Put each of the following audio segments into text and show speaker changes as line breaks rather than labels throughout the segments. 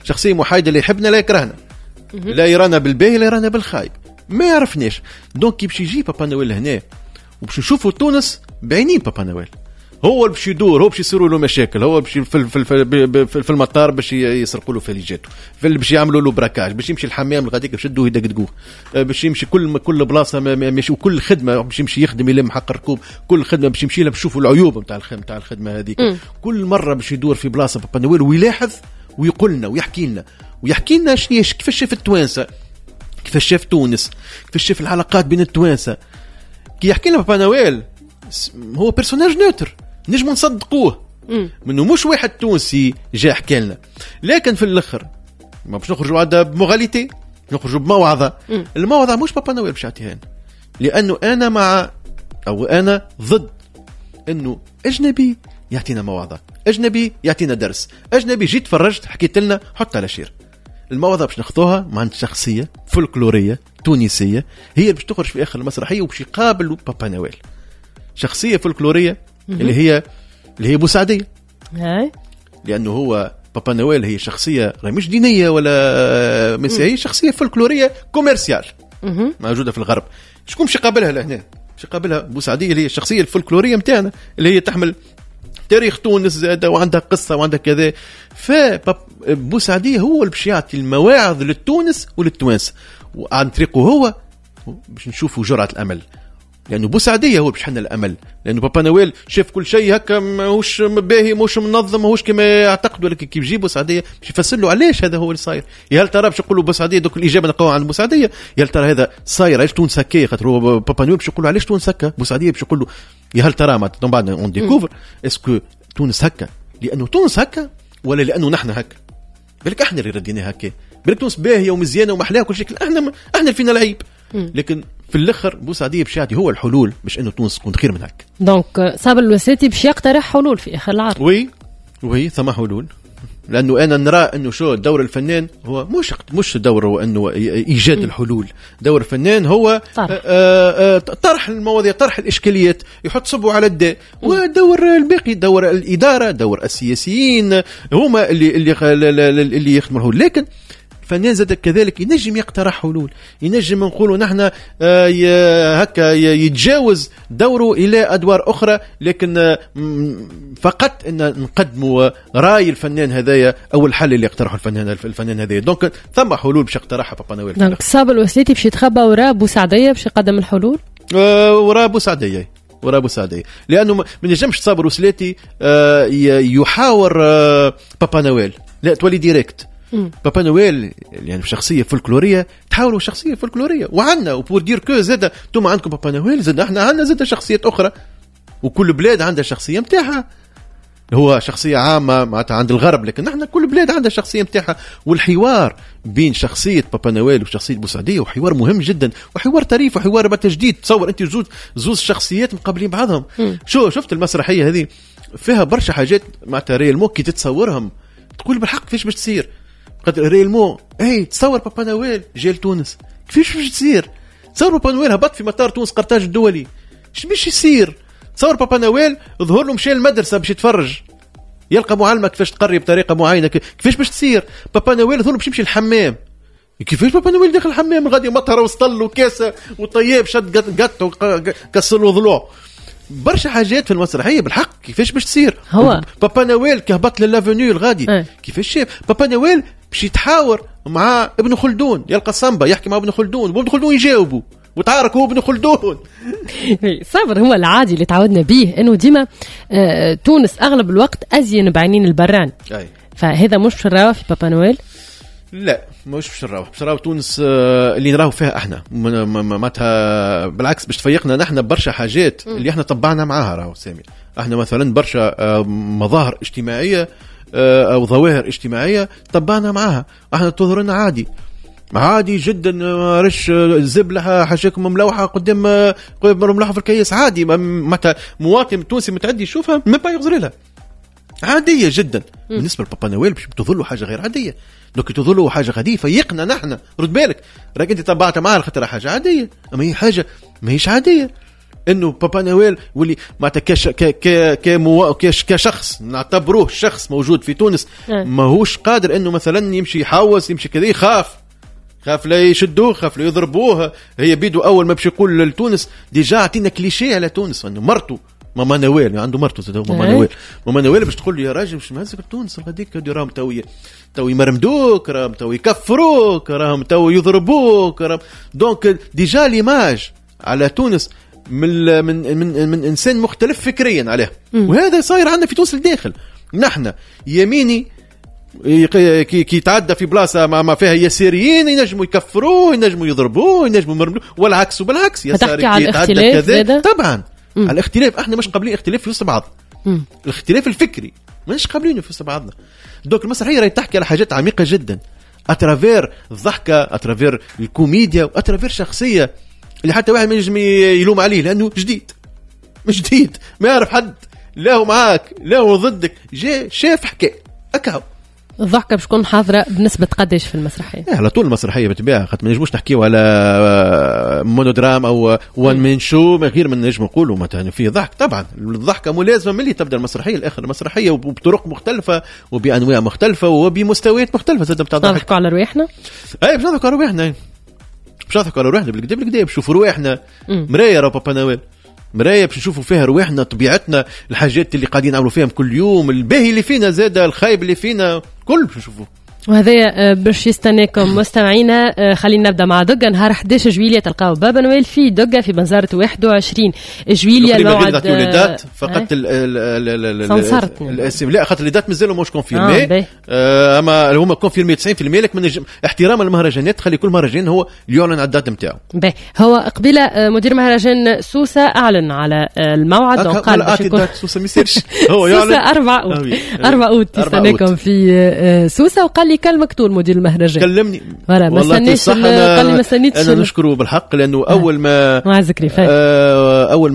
شخصيه محايده، لا يحبنا لا يكرهنا، لا يرانا بالباهي لا يرانا بالخايب، ما يعرفناش. دونك كي باش يجي بابا نويل هنا وباش نشوفوا تونس بعينين بابا نويل، هو باش يدور، هو باش يصيروا له مشاكل، هو باش في المطار باش يسرقوا له فليجاته، باش يعملوا له براكاج، باش يمشي الحمام الغاديك باش يشدوه يدقدقوه، باش يمشي كل بلاصه ماشي، وكل خدمه باش يمشي يخدم يلم حق الركوب، كل خدمه باش يمشي لها باش يشوفوا العيوب نتاع الخدمه هذيك. كل مره باش يدور في بلاصه بابا نويل ويلاحظ ويقول لنا ويحكي لنا كيفاش شاف التوانسه، كيفاش شاف تونس، كيفاش شاف العلاقات بين التوانسه. كي يحكي لنا بابا نويل هو بيرسوناج نوتر، نجم نصدقوه منه مش واحد تونسي جاء حكى لنا. لكن في الاخر ما باش نخرجوا عاد بمغاليتي، نخرجوا بموعظه. الموعظه مش بابا نويل باش يعطيها لنا، لانه انا ضد انه اجنبي يعطينا موعظه، اجنبي يعطينا درس، اجنبي جيت فرجت حكيت لنا حط على شير. الموعظه باش ناخذوها مع شخصيه فولكلوريه تونسيه هي باش تخرج في اخر المسرحيه وباش يقابل بابا نويل، شخصيه فولكلوريه اللي هي بوسعديه، لانه هو بابا نويل هي شخصيه مش دينيه ولا مسيحيه، شخصيه فولكلوريه كوميرسيال موجوده في الغرب. شكون باش يقابلها لهنا؟ باش يقابلها بوسعديه اللي هي الشخصيه الفولكلوريه نتاعنا اللي هي تحمل تاريخ تونس زاده وعندها قصه وعندها كذا. فبوسعديه هو اللي باش يعطي المواعظ للتونس وللتوانسه، وعن طريقه هو باش نشوفوا جرعه الامل، لانه بوسعديه هو باش حنا الامل، لانه بابا نويل شاف كل شيء هكا ماهوش باهي ماهوش منظم ماهوش كما يعتقدوا. لكن كي يجي بوسعديه باش يفسر له علاش هذا هو اللي صاير. يا هل ترى باش يقولوا بوسعديه دوك الاجابه نلقاوها عند بوسعديه، يا هل ترى هذا صاير علاش تونس هكا، خاطر هو بابا نويل باش يقولوا علاش تونس هكا، بوسعديه باش يقول له يا هل ترى ما بعد اون ديكوفر اسكو تونس هكا لانه تونس هكا ولا لانه نحن هكا. بالك احنا اللي ردينا هكا، بالك تونس باهيه ومزيانه ومحلاها وكل شيء، احنا اللي فينا العيب. لكن في الاخر بوسعديه باش يعطي هو الحلول باش انه تونس تكون خير من هكا.
دونك صابر الوساتي باش يقترح حلول في اخر العرض.
وي ثم حلول، لانه انا نرى انه شو دور الفنان هو مش دوره انه ايجاد الحلول. دور الفنان هو طرح المواضيع، طرح الاشكاليات، يحط صبه على الداء. ودور الباقي دور الاداره، دور السياسيين، هما اللي يخدموا الحلول. لكن الفنان زاد كذلك ينجم يقترح حلول، ينجم نقولوا نحن هكا يتجاوز دوره إلى أدوار أخرى، لكن فقط أن نقدموا رأي الفنان هذايا أو الحل اللي يقترحه الفنان هذايا. دونك ثم حلول باش يقترحها بابا نويل.
دونك صابر الوسليتي باش يتخبى وراء بوسعدية باش يقدم الحلول،
وراء بوسعدية، لأنه ما نجمش صابر الوسليتي يحاور بابا نويل، لا تولي ديريكت. بابا نويل يعني شخصيه فولكلوريه، تحاولوا شخصيه فولكلوريه، وعندنا وبور دير كو زاد انتم عندكم بابا نويل، زاد احنا عندنا زاد شخصيات اخرى، وكل بلاد عندها شخصيه نتاعها. هو شخصيه عامه معناتها عند الغرب، لكن احنا كل بلاد عندها شخصيه نتاعها. والحوار بين شخصيه بابا نويل وشخصيه بوسعديه وحوار مهم جدا، وحوار طريف وحوار تجديد. تصور انت زوز شخصيات مقابلين بعضهم. شفت المسرحيه هذه فيها برشا حاجات معناتها ريال كي تتصورهم تقول بالحق كيفاش باش تصير. قدر ريالمون تصور بابا نويل جاي لتونس كيفاش باش تصير. تصور بابا نويل هبط في مطار تونس قرطاج الدولي، ايش باش يصير. تصور بابا نويل ظهر له مشى المدرسه باش يتفرج، يلقى معلمه كيفاش تقري بطريقه معينه، كيفاش باش تصير. بابا نويل ظهر له باش يمشي الحمام، كيفاش بابا نويل داخل الحمام غادي مطره وسطل وكاسه وطياب شد قط وكسر له ضلوع. برشا حاجات في المسرحيه بالحق كيفاش باش تصير.
هو
بابا نويل كهبط للافونيو الغادي كيفاش شاف. بابا نويل باش يتحاور مع ابن خلدون، يلقى صنبا يحكي مع ابن خلدون وابن خلدون يجاوبه وتعارك هو ابن خلدون.
صابر هو العادي اللي تعودنا به انه ديما تونس اغلب الوقت ازين بعينين البران، فهذا مش في الراوة في بابا نويل.
لا مش في الراوة تونس اللي نراو فيها احنا معناتها بالعكس باش تفيقنا نحن برشا حاجات اللي احنا طبعنا معاها. راهو سامي احنا مثلا برشا مظاهر اجتماعيه او ظواهر اجتماعيه طبعنا معاها، احنا تظهر لنا عادي جدا. رش زبلة حاجاكم ملوحة قدام ملوحة في الكيس عادي، متى مواطن تونسي متعدي يشوفها ما يغزر لها عادية جدا. بالنسبة لبابا نويل باش تظل حاجة غير عادية. دوك تظل حاجة غادية فيقنا نحن. رد بالك راك انت طبعت معها الخطر حاجة عادية، اما هي حاجة ما هيش عادية. انه بابا نويل واللي معناتها كشخص نعتبروه شخص موجود في تونس ماهوش قادر انه مثلا يمشي يحوس يمشي كذا، خاف لا يشدوه، خاف لا يضربوه. هي بيدو اول ما باش يقول لتونس ديجا عطينا كليشيه على تونس انه مرته ماما نويل عنده مرته ماما نويل باش تقول له يا راجل مش مهزك تونس غاديك راهم تو يمرمدوك، راهم تو يكفروك، راهم تو يضربوك، دونك ديجا ليماج على تونس من انسان مختلف فكريا عليه. وهذا صاير عندنا في تونس الداخل. نحن يميني كي يتعدى في بلاصه ما فيها يساريين ينجموا يكفروه، ينجموا يضربوه، ينجموا يمرمدوه، والعكس وبالعكس يساري كي يتعدى كذا. طبعا على الاختلاف احنا مش قابلين اختلاف في وسط بعض، الاختلاف الفكري مش قابلينه في وسط بعضنا. دوك المسرحيه راهي تحكي على حاجات عميقه جدا اترافير الضحكه، اترافير الكوميديا، واترافير شخصيه اللي حتى واحد ما ينجم يلوم عليه لانه جديد ما يعرف حد، لا هو معاك لا هو ضدك، جاء شاف حكايه اكاو.
الضحكه باش تكون حاضره بنسبه قداش في المسرحيه؟
على طول المسرحيه بتبيع، خاطر ما نجموش نحكيو على مونودرام او وان مان شو من غير ما نجم نقولوا مثلا فيه ضحك. طبعا الضحكه ملازمه ملي تبدا المسرحيه لاخر المسرحيه، وبطرق مختلفه وبانواع مختلفه وبمستويات مختلفه. زاد بتاع الضحك
نضحكوا على رواحنا،
اي باش نضحكوا على رواحنا، باش نضحكوا على رواحنا بالكدا باش نشوفوا رواحنا مرايه راه بابا نويل، مرايه باش نشوفوا فيها رواحنا، طبيعتنا، الحاجات اللي قاعدين نعملوا فيهم كل يوم، الباهي اللي فينا زاد الخايب اللي فينا، كل باش نشوفوه.
وهذا باش يستناكم مستمعينا. خلينا نبدا مع دقه. نهار 11 جويلية تلقاو بابا نويل في دقه في بنزارة 21 جويلية. الموعد
فقط الاسم لا خاطر اللي دات مازالوا مش كونفيرمي، اما هما كونفيرمي 90%. لك احتراما للمهرجانات خلي كل مهرجان هو يعلن على الدات نتاعو.
هو قبيله مدير مهرجان سوسه اعلن على الموعد وقال باش يكون
سوسه ما يصيرش هو يعلن
سوسه 4 أوت يستناكم في سوسه. وقال لي كلمك طول مدير المهرجان
كلمني
ما استنيش، قال لي ما استنيتش.
انا نشكره بالحق لانه اول ما اول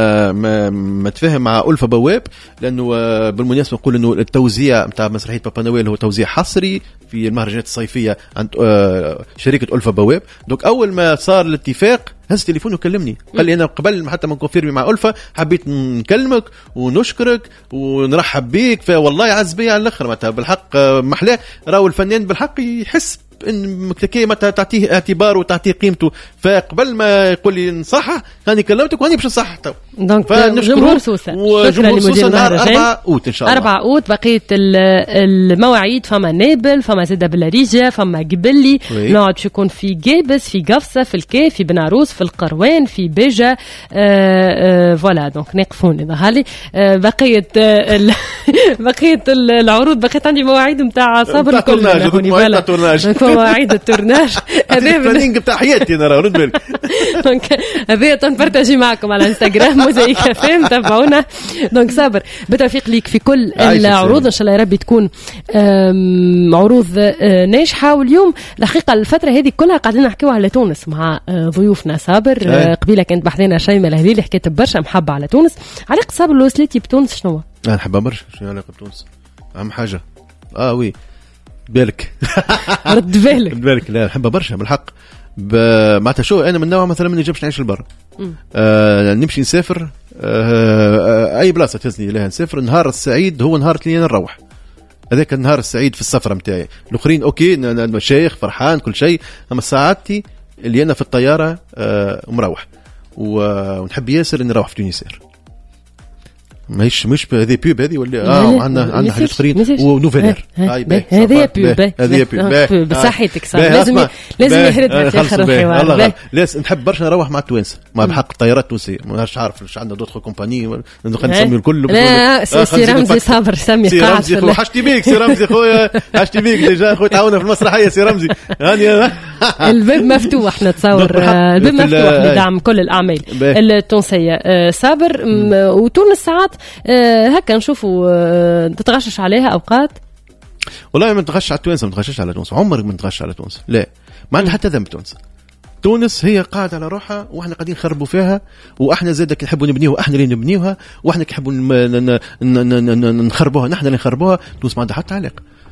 ما تفاهم مع ألفة بواب، لانه بالمناسبه نقول انه التوزيع نتاع مسرحيه بابا نويل هو توزيع حصري في المهرجانات الصيفيه عند شركه ألفة بواب. دونك اول ما صار الاتفاق هز تليفون وكلمني، قال لي انا قبل حتى ما نكونفيرمي مع ألفة حبيت نكلمك ونشكرك ونرحب بيك، فوالله عز بي على الاخر. معناتها بالحق محلاه راهو الفنان بالحق يحس ان مكتكيه متى تعطيه اعتبار وتعطيه قيمته. فقبل ما يقول لي نصحح هاني كلمتك وهاني باش نصحح تو.
دونك جمهور سوسه
وجمهور سوسه نهار 4 أوت ان شاء الله.
4 أوت بقيه المواعيد فما نابل، فما زاده بلاريجه، فما قبلي. نقعد باش يكون في جابس، في قفصه، في الكاف، في بناروس، في القروان، في بيجا. فوالا دونك نقفون اذا هالي بقيه بقيه العروض. بقيت عندي مواعيد نتاع صبر كل مواعيد التورناج.
هذا البلانينغ بتاع حياتي انا راه رد بالك.
دونك هذا تنبارطاجي معكم على انستغرام موزايك فهم، تابعونا. دونك صابر بالتوفيق ليك في كل العروض ان شاء الله يا ربي تكون عروض ناجحه. واليوم الحقيقه الفتره هذه كلها قاعدين نحكيو على تونس مع ضيوفنا. صابر قبيله كانت بحذنا شيماء الهليلي حكيت برشا محبه على تونس. علاقه صابر لو وصلتي بتونس شنو؟
انا نحبها برشا. شنو علاقه بتونس؟ اهم حاجه وي بالك
رد بالك
لا نحبها برشا بالحق. معناتها شو انا من نوع مثلا ما نجمش نعيش البر، نمشي نسافر اي بلاصه تهزني لها نسافر. النهار السعيد هو نهار اللي انا نروح، هذاك النهار السعيد في السفره نتاعي. الاخرين اوكي مشايخ فرحان كل شيء، اما ساعاتي اللي انا في الطياره ومروح ونحب ياسر اني نروح في تونسير. مش هذه بيب هذه ولا عندنا حاجات اخرين ونوفيلر.
هذه بيب بصحتك صح. لازم يهردنا في اخر الحوار.
لازم نحب برشا نروح مع التوانسه مع بالحق الطيارات التونسيه. مش عارف واش عندنا دوتر كومباني نسمي الكل.
لا سي رمزي صابر سمي قاعد
سي رمزي حشتي بيك سي رمزي خويا حشتي بيك ديجا خويا تعاوننا في المسرحيه سي رمزي هاني
الباب مفتوح نتصور الباب مفتوح لدعم كل الاعمال التونسيه. صابر وتونس ساعات هكا نشوفوا تتغشش عليها اوقات.
والله ما نتغش على التوانسه، ما نتغشش على تونس، عمرك ما نتغش على تونس. لا ما عندها حتى ذنب تونس هي قاعده على روحها واحنا قاعدين نخربوا فيها، واحنا زادك نحبوا نبنيوها، احنا اللي نبنيوها، واحنا نحبوا نخربوها، نحن اللي نخربوها. تونس ما عندها حتى علاقه.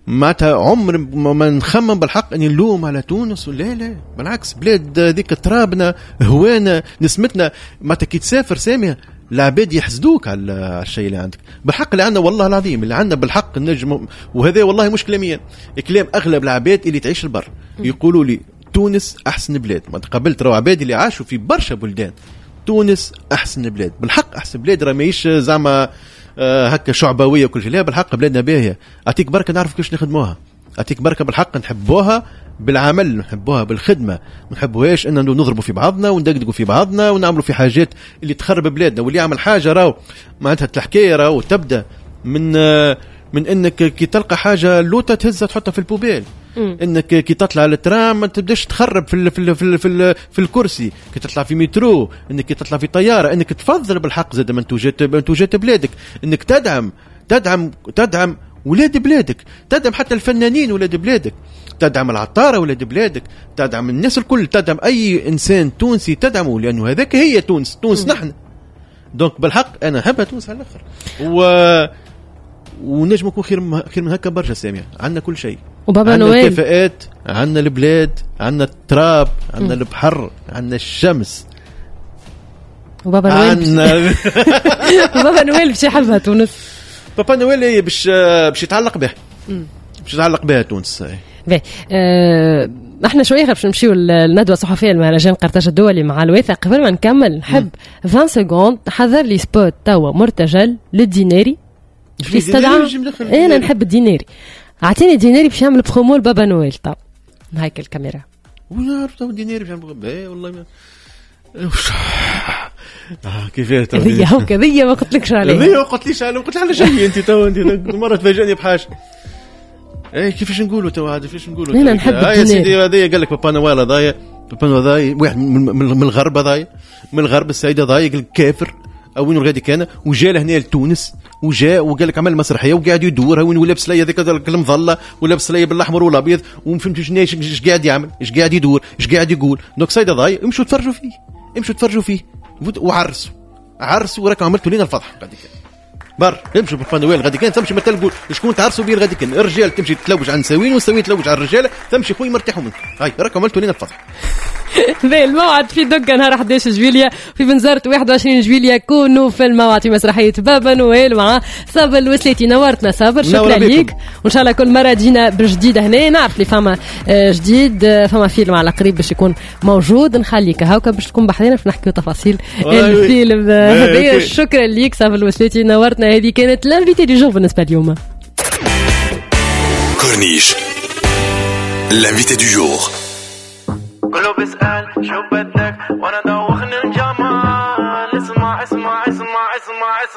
معناتها عمر ما نخمم بالحق اني نلوم على تونس. لا بالعكس، بلاد ذيك ترابنا هوانا نسمتنا. معناتها كي تسافر سامية العباد يحسدوك على الشيء اللي عندك بالحق اللي عندنا. والله العظيم اللي عندنا بالحق النجم، وهذا والله مش كلاميا، كلام اغلب العباد اللي تعيش البر يقولوا لي تونس احسن بلاد. ما تقابلت رو عباد اللي عاشوا في برشا بلدان، تونس احسن بلاد بالحق. احسن بلاد راه ماهيش زعما هكا شعبويه وكل شيء، لا بالحق بلادنا باهيه. اعطيك بركه نعرف كيفاش نخدموها، اعطيك بركه بالحق نحبوها بالعمل، نحبوها بالخدمه، ما نحبوهاش ان نضربوا في بعضنا وندقدقوا في بعضنا ونعملوا في حاجات اللي تخرب بلادنا. واللي يعمل حاجه راهو معناتها الحكايه راهو تبدا من انك كي تلقى حاجه لوطه تهزها تحطها في البوبيل. انك كي تطلع الترام ما تبداش تخرب في الكرسي، كي تطلع في مترو، انك كي تطلع في طياره، انك تفضل بالحق زاد منتوجات بلادك، انك تدعم ولاد بلادك، تدعم حتى الفنانين ولاد بلادك، تدعم العطاره ولاد بلادك، تدعم الناس الكل، تدعم اي انسان تونسي تدعمه، لانه هذاك هي تونس نحن. دونك بالحق انا حابه تونس على الاخر ونجم نكون خير من هكا برشا سامية. عندنا كل شيء،
وبابا نويل
عندنا الكفاءات، عندنا البلاد، عندنا التراب، عندنا البحر، عندنا الشمس،
وبابا نويل بابا نويل باش يحبها تونس.
بابا نويل باش يتعلق بها، باش يتعلق بها تونس.
احنا شويه باش نمشيو للندوه الصحفيه المهرجان قرطاج الدولي مع الوثائق. قبل ما نكمل نحب 20 سكوند حضر لي سبوت توا مرتجل للديناري يستدعى. انا نحب الديناري، اعطيني ديناري باش يعمل برومو لبابا نويل. طب هيك الكاميرا
ولا تو ديناري باش يعمل والله ما كيفاه تو
هذه ما قلتلكش عليها،
هذه ما قلتليش عليها، قلت على شيء انت تو انت مره تفاجئني بحاجه. كيفاش نقولوا تو هذا كيفاش نقولوا؟
انا نحب
يا سيدي هذايا قال لك بابا نويل هذايا، بابا نويل واحد من الغرب، هذايا من الغرب السيد هذايا قال كافر او وين غادي كان، وجا لهنا لتونس وجاء وقال لك عمل مسرحيه وقاعد يدور وين ولابس ليا ذاك المظله ولابس ليا بالاحمر والابيض وما فهمتش ايش قاعد يعمل، ايش قاعد يدور، ايش قاعد يقول. دونك سيد هذايا امشوا تفرجوا فيه وعرسوا وراك عملتوا لنا الفضح غادي كان بر امشوا بابا نويل غادي كان تمشي ما تلقوا شكون تعرسوا بيه غادي كان. الرجال تمشي تلوج على النساوين والنساوين تلوج على الرجال، تمشي خويا مرتاحوا منك. هاي راك عملتوا لنا الفضح.
الموعد في دقة نهار 11 جويليا في بنزرت 21 جويليا. كونوا في الموعد في مسرحية بابا نويل مع صابر الوسليتي. نورتنا صابر، شكرا ليك، وان شاء الله كل مرة جينا بجديد هنا. نعرف لي فما جديد، فما فيلم على قريب باش يكون موجود، نخليك هاكا باش تكون بحذنا باش نحكيو تفاصيل الفيلم هذا. شكرا ليك صابر الوسليتي، نورتنا. هذه كانت لانفيتي دي جور بالنسبة اليوم.
كورنيش لانفيتي دي جور.
كله بيسأل شو بدك وانا دوخني الجمال. اسمع